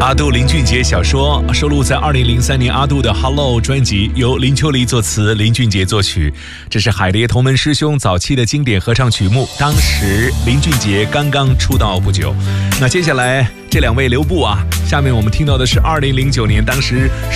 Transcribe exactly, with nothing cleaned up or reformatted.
阿杜林俊杰小说收录在二零零三年阿杜的 Hello 专辑，由林秋离作词，林俊杰作曲。这是海蝶同门师兄早期的经典合唱曲目，当时林俊杰刚刚出道不久。那接下来这两位留步啊，下面我们听到的是二零零九年当时